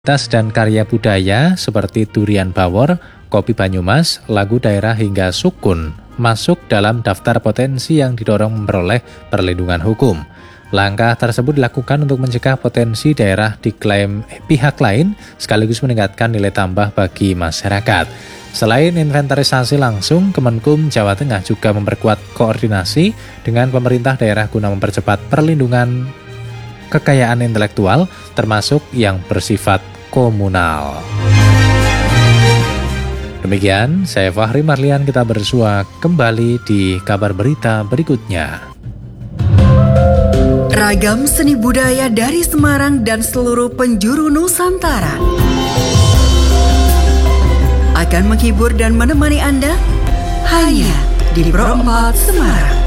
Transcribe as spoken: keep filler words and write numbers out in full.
Tas dan karya budaya seperti durian bawor, kopi Banyumas, lagu daerah hingga sukun masuk dalam daftar potensi yang didorong memperoleh perlindungan hukum. Langkah tersebut dilakukan untuk mencegah potensi daerah diklaim pihak lain sekaligus meningkatkan nilai tambah bagi masyarakat. Selain inventarisasi langsung, Kemenkum Jawa Tengah juga memperkuat koordinasi dengan pemerintah daerah guna mempercepat perlindungan kekayaan intelektual termasuk yang bersifat komunal. Demikian, saya Fahri Marlian, kita bersua kembali di kabar berita berikutnya. Ragam seni budaya dari Semarang dan seluruh penjuru Nusantara akan menghibur dan menemani Anda hanya di Pro empat Semarang.